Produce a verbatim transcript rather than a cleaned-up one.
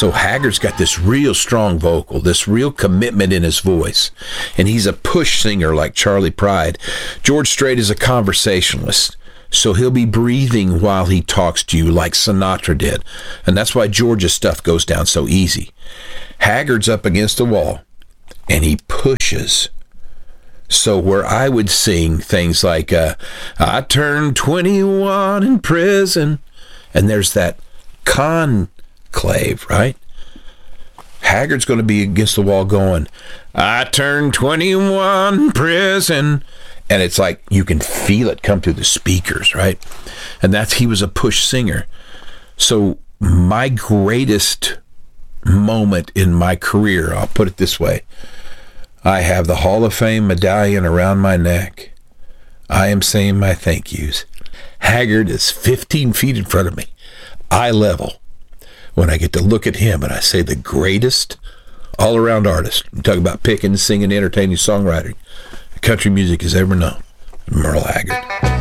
So Haggard's got this real strong vocal, this real commitment in his voice. And he's a push singer like Charley Pride. George Strait is a conversationalist. So he'll be breathing while he talks to you like Sinatra did. And that's why George's stuff goes down so easy. Haggard's up against the wall, and he pushes. So where I would sing things like, uh, I turned twenty-one in prison, and there's that conclave, right? Haggard's going to be against the wall going, I turned twenty-one in prison. And it's like you can feel it come through the speakers, right? And that's, he was a push singer. So my greatest moment in my career, I'll put it this way, I have the Hall of Fame medallion around my neck. I am saying my thank yous. Haggard is fifteen feet in front of me, eye level, when I get to look at him and I say the greatest all-around artist. I'm talking about picking, singing, entertaining, songwriting country music has ever known. Merle Haggard.